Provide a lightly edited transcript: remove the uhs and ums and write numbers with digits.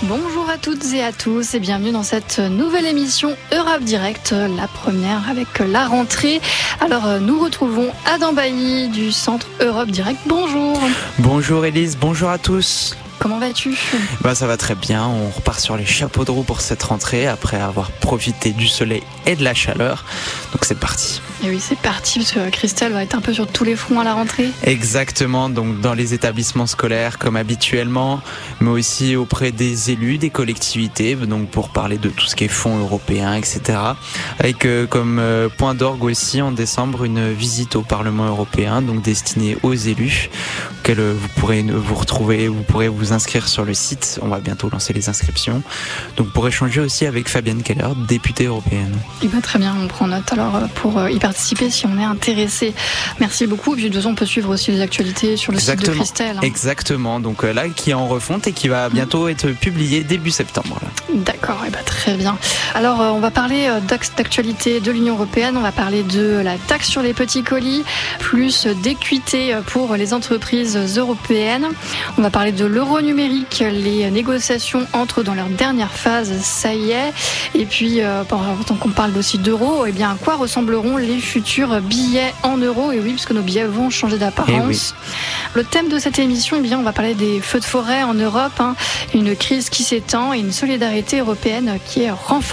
Bonjour à toutes et à tous et bienvenue dans cette nouvelle émission Europe Direct, la première avec la rentrée. Alors nous retrouvons Adam Bailly du Centre Europe Direct. Bonjour. Bonjour Élise, bonjour à tous. Comment vas-tu ? Ça va très bien, on repart sur les chapeaux de roue pour cette rentrée après avoir profité du soleil et de la chaleur. Donc c'est parti. Et oui, c'est parti parce que Christelle va être un peu sur tous les fronts à la rentrée. Exactement, donc dans les établissements scolaires comme habituellement, mais aussi auprès des élus, des collectivités, donc pour parler de tout ce qui est fonds européens, etc. Avec comme point d'orgue aussi en décembre une visite au Parlement européen, donc destinée aux élus, auquel vous pourrez vous retrouver, vous pourrez vous inscrire sur le site. On va bientôt lancer les inscriptions. Donc pour échanger aussi avec Fabienne Keller, députée européenne. Très bien, on prend note alors pour y participer si on est intéressé. Merci beaucoup. Et puis de toute façon, on peut suivre aussi les actualités sur le site de Christelle. Exactement. Donc là, qui est en refonte et qui va bientôt être publié début septembre. D'accord, très bien. Alors on va parler d'actualité de l'Union européenne. On va parler de la taxe sur les petits colis, plus d'équité pour les entreprises européennes. On va parler de l'euro numérique. Les négociations entrent dans leur dernière phase, ça y est. Et puis, tant qu'on parle aussi d'euros, à quoi ressembleront les futurs billets en euros ? Et oui, puisque nos billets vont changer d'apparence. Le thème de cette émission, on va parler des feux de forêt en Europe, une crise qui s'étend et une solidarité européenne qui est renforcée.